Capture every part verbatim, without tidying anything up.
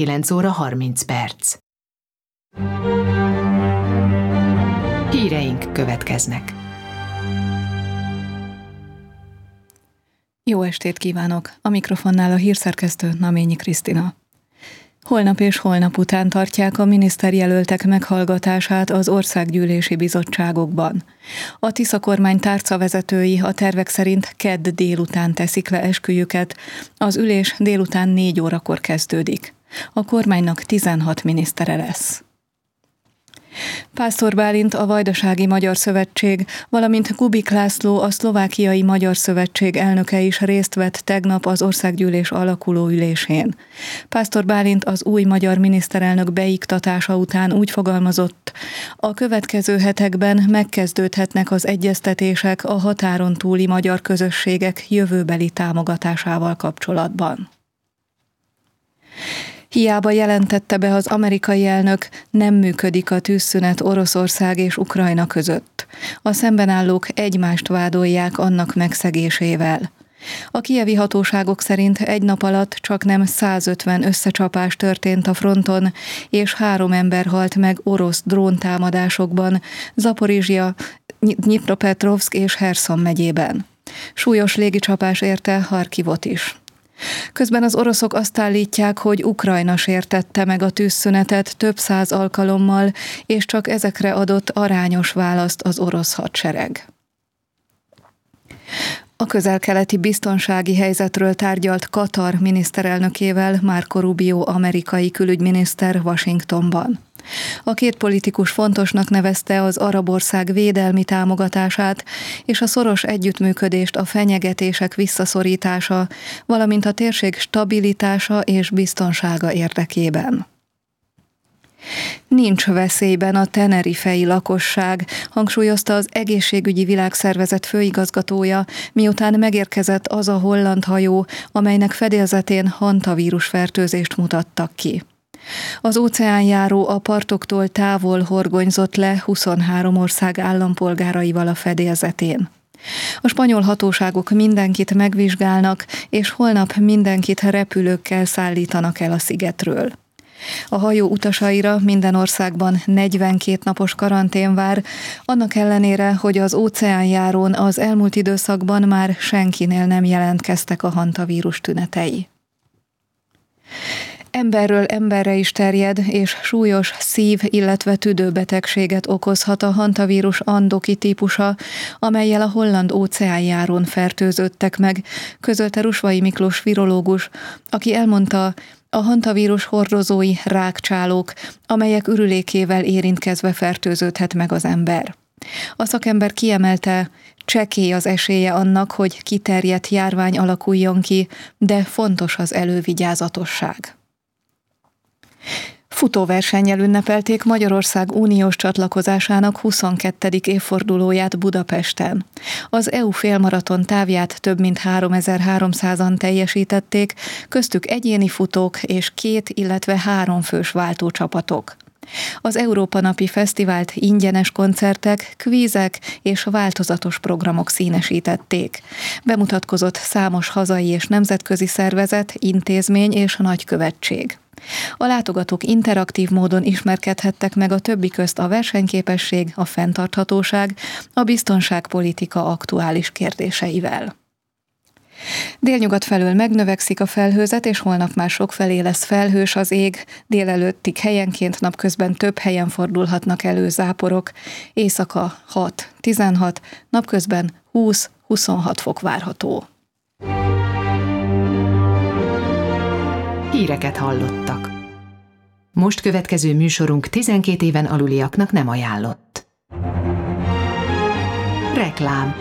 kilenc óra harminc perc. Híreink következnek. Jó estét kívánok! A mikrofonnál a hírszerkesztő Naményi Krisztina. Holnap és holnap után tartják a miniszterjelöltek meghallgatását az országgyűlési bizottságokban. A Tisza kormány tárcavezetői a tervek szerint kedd délután teszik le esküjüket, az ülés délután négy órakor kezdődik. A kormánynak tizenhat minisztere lesz. Pásztor Bálint, a Vajdasági Magyar Szövetség, valamint Kubik László, a Szlovákiai Magyar Szövetség elnöke is részt vett tegnap az országgyűlés alakuló ülésén. Pásztor Bálint az új magyar miniszterelnök beiktatása után úgy fogalmazott, a következő hetekben megkezdődhetnek az egyeztetések a határon túli magyar közösségek jövőbeli támogatásával kapcsolatban. Hiába jelentette be az amerikai elnök, nem működik a tűzszünet Oroszország és Ukrajna között. A szembenállók egymást vádolják annak megszegésével. A kijevi hatóságok szerint egy nap alatt csaknem százötven összecsapás történt a fronton, és három ember halt meg orosz dróntámadásokban Zaporizsja, Dnyipropetrovszk és Herszon megyében. Súlyos légicsapás érte Harkivot is. Közben az oroszok azt állítják, hogy Ukrajna sértette meg a tűzszünetet több száz alkalommal, és csak ezekre adott arányos választ az orosz hadsereg. A közel-keleti biztonsági helyzetről tárgyalt Katar miniszterelnökével Marco Rubio amerikai külügyminiszter Washingtonban. A két politikus fontosnak nevezte az arab ország védelmi támogatását és a szoros együttműködést a fenyegetések visszaszorítása, valamint a térség stabilitása és biztonsága érdekében. Nincs veszélyben a tenerifei lakosság, hangsúlyozta az Egészségügyi Világszervezet főigazgatója, miután megérkezett az a holland hajó, amelynek fedélzetén hantavírus fertőzést mutattak ki. Az óceánjáró a partoktól távol horgonyzott le huszonhárom ország állampolgáraival a fedélzetén. A spanyol hatóságok mindenkit megvizsgálnak, és holnap mindenkit repülőkkel szállítanak el a szigetről. A hajó utasaira minden országban negyvenkét napos karantén vár, annak ellenére, hogy az óceánjárón az elmúlt időszakban már senkinél nem jelentkeztek a hantavírus tünetei. Emberről emberre is terjed, és súlyos szív-, illetve tüdőbetegséget okozhat a hantavírus andoki típusa, amellyel a holland óceánjárón fertőződtek meg, közölte Rusvai Miklós virológus, aki elmondta, a hantavírus hordozói rákcsálók, amelyek ürülékével érintkezve fertőződhet meg az ember. A szakember kiemelte, csekély az esélye annak, hogy kiterjedt járvány alakuljon ki, de fontos az elővigyázatosság. Futóversennyel ünnepelték Magyarország uniós csatlakozásának huszonkettedik évfordulóját Budapesten. Az é u félmaraton távját több mint háromezer-háromszázan teljesítették, köztük egyéni futók és két, illetve három fős váltócsapatok. Az Európa Napi Fesztivált ingyenes koncertek, kvízek és változatos programok színesítették. Bemutatkozott számos hazai és nemzetközi szervezet, intézmény és nagykövetség. A látogatók interaktív módon ismerkedhettek meg a többi közt a versenyképesség, a fenntarthatóság, a biztonságpolitika aktuális kérdéseivel. Délnyugat felől megnövekszik a felhőzet, és holnap már sokfelé lesz felhős az ég, délelőttig helyenként, napközben több helyen fordulhatnak elő záporok, éjszaka hat-tizenhat, napközben húsz-huszonhat fok várható. Híreket hallottak. Most következő műsorunk tizenkét éven aluliaknak nem ajánlott. Reklám.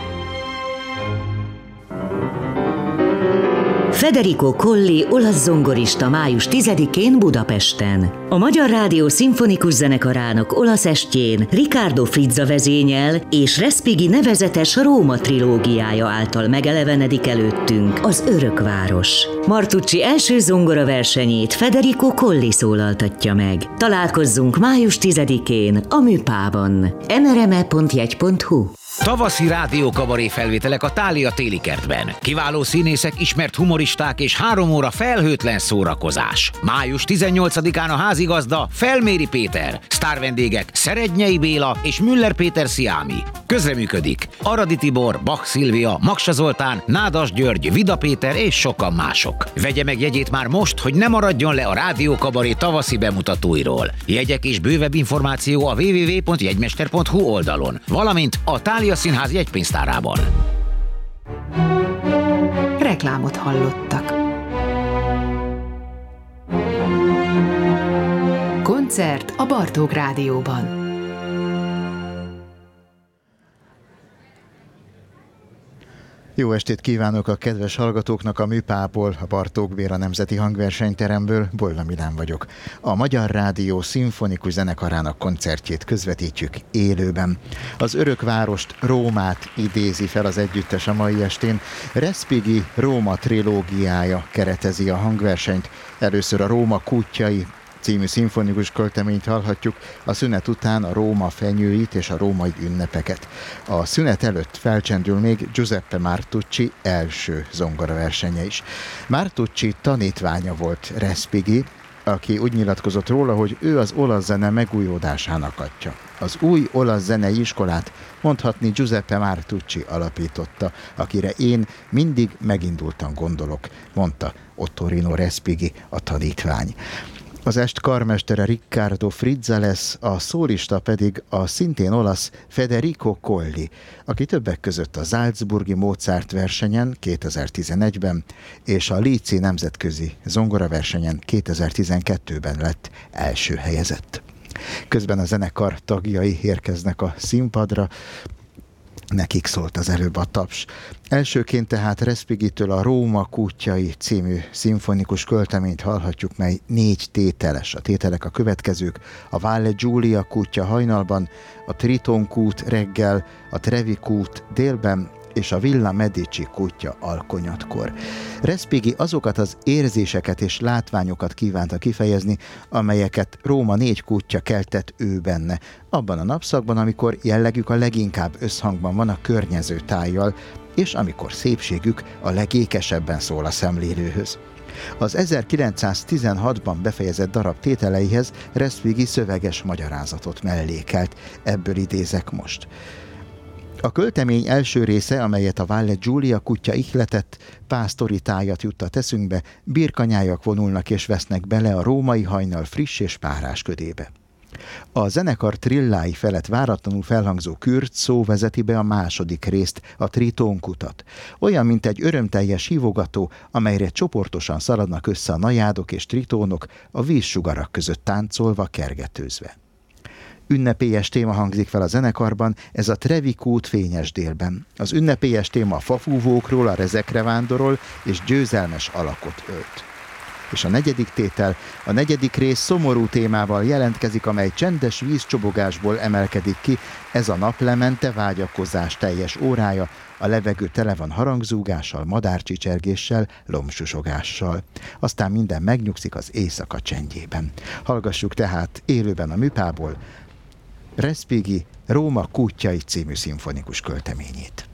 Federico Colli olasz zongorista május tizedikén Budapesten. A Magyar Rádió Szimfonikus Zenekarának olasz estjén Riccardo Frizza vezényel és Respighi nevezetes Róma trilógiája által megelevenedik előttünk az Örökváros. Martucci első zongora versenyét Federico Colli szólaltatja meg. Találkozzunk május tizedikén a Műpában. em er em e pont jegy pont hu Tavaszi rádiókabaré felvételek a Thália téli kertben. Kiváló színészek, ismert humoristák és három óra felhőtlen szórakozás. május tizennyolcadikán a házigazda Felméri Péter, sztárvendégek Szerednyei Béla és Müller Péter Sziámi. Közreműködik Aradi Tibor, Bach Szilvia, Maksa Zoltán, Nádas György, Vida Péter és sokan mások. Vegye meg jegyét már most, hogy ne maradjon le a rádiókabaré tavaszi bemutatóiról. Jegyek és bővebb információ a double-u double-u double-u pont jegymester pont hu oldalon, valamint a Thália Színház jegypénztárában. Reklámot hallottak. Koncert a Bartók Rádióban. Jó estét kívánok a kedves hallgatóknak a Műpából, a Bartók Béla Nemzeti Hangversenyteremből, Bolyla Milán vagyok. A Magyar Rádió Szimfonikus Zenekarának koncertjét közvetítjük élőben. Az Örökvárost, Rómát idézi fel az együttes a mai estén. Respighi Róma trilógiája keretezi a hangversenyt. Először a Róma Kútjai című szimfonikus költeményt hallhatjuk, a szünet után a Róma fenyőit és a római ünnepeket. A szünet előtt felcsendül még Giuseppe Martucci első zongoraversenye is. Martucci tanítványa volt Respighi, aki úgy nyilatkozott róla, hogy ő az olasz zene megújódásának atya. Az új olasz zenei iskolát mondhatni Giuseppe Martucci alapította, akire én mindig megindultan gondolok, mondta Ottorino Respighi, a tanítvány. Az est karmestere Riccardo Frizza lesz, a szólista pedig a szintén olasz Federico Colli, aki többek között a Salzburgi Mozart versenyen kétezer-tizenegyben és a Líci nemzetközi zongoraversenyen kétezer-tizenkettőben lett első helyezett. Közben a zenekar tagjai érkeznek a színpadra, nekik szólt az előbb a taps. Elsőként tehát Respighitől a Róma Kútjai című szimfonikus költeményt hallhatjuk, mely négy tételes. A tételek a következők: a Valle Giulia kútja hajnalban, a Triton kút reggel, a Trevi kút délben és a Villa Medici kútja alkonyatkor. Respighi azokat az érzéseket és látványokat kívánta kifejezni, amelyeket Róma négy kútja keltett ő benne, abban a napszakban, amikor jellegük a leginkább összhangban van a környező tájjal, és amikor szépségük a legékesebben szól a szemlélőhöz. Az ezerkilencszáztizenhatban befejezett darab tételeihez Respighi szöveges magyarázatot mellékelt, ebből idézek most. A költemény első része, amelyet a Valle Giulia kútja ihletett, pásztori tájat juttat eszünkbe, birkanyájak vonulnak és vesznek bele a római hajnal friss és párás ködébe. A zenekar trillái felett váratlanul felhangzó kürt szó vezeti be a második részt, a tritónkutat. Olyan, mint egy örömteljes hívogató, amelyre csoportosan szaladnak össze a najádok és tritónok, a vízsugarak között táncolva, kergetőzve. Ünnepélyes téma hangzik fel a zenekarban, ez a Trevi kút fényes délben. Az ünnepélyes téma a fafúvókról, a rezekre vándorol, és győzelmes alakot ölt. És a negyedik tétel, a negyedik rész szomorú témával jelentkezik, amely csendes vízcsobogásból emelkedik ki, ez a naplemente vágyakozás teljes órája, a levegő tele van harangzúgással, madárcsicsergéssel, lombsusogással. Aztán minden megnyugszik az éjszaka csendjében. Hallgassuk tehát élőben a Műpából Respighi Róma Kútjai című szimfonikus költeményét.